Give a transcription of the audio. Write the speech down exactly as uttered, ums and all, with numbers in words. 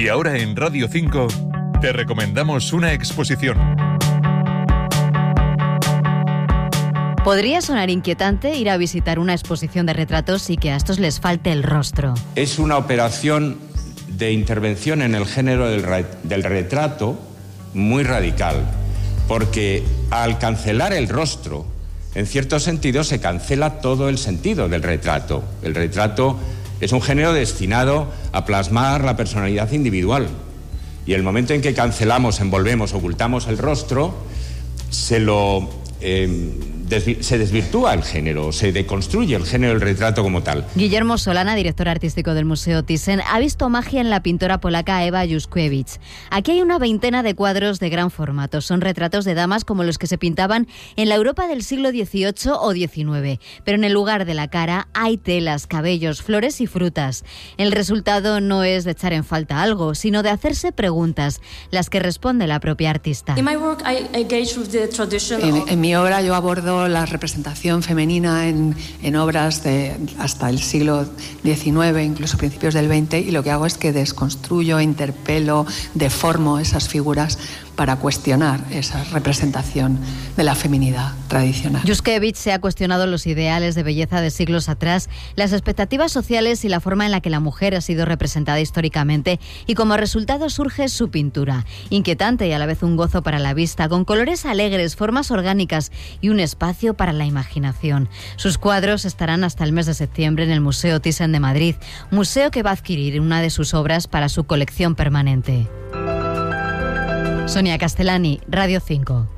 Y ahora en Radio cinco te recomendamos una exposición. Podría sonar inquietante ir a visitar una exposición de retratos y que a estos les falte el rostro. Es una operación de intervención en el género del, re- del retrato muy radical, porque al cancelar el rostro, en cierto sentido se cancela todo el sentido del retrato. El retrato es un género destinado a plasmar la personalidad individual, y el momento en que cancelamos, envolvemos, ocultamos el rostro, se lo... Eh, Desvi- se desvirtúa el género, se deconstruye el género del retrato como tal. Guillermo Solana, director artístico del Museo Thyssen, ha visto magia en la pintora polaca Ewa Juszkiewicz. Aquí hay una veintena de cuadros de gran formato. Son retratos de damas como los que se pintaban en la Europa del siglo dieciocho o diecinueve. Pero en el lugar de la cara hay telas, cabellos, flores y frutas. El resultado no es de echar en falta algo, sino de hacerse preguntas, las que responde la propia artista. In my work, I engage with the tradition En, of... en mi obra yo abordo la representación femenina en, en obras de hasta el siglo diecinueve, incluso principios del veinte, y lo que hago es que desconstruyo, interpelo, deformo esas figuras para cuestionar esa representación de la feminidad tradicional. Juszkiewicz se ha cuestionado los ideales de belleza de siglos atrás, las expectativas sociales y la forma en la que la mujer ha sido representada históricamente, y como resultado surge su pintura, inquietante y a la vez un gozo para la vista, con colores alegres, formas orgánicas y un espacio para la imaginación. Sus cuadros estarán hasta el mes de septiembre en el Museo Thyssen de Madrid, museo que va a adquirir una de sus obras para su colección permanente. Sonia Castellani, Radio cinco.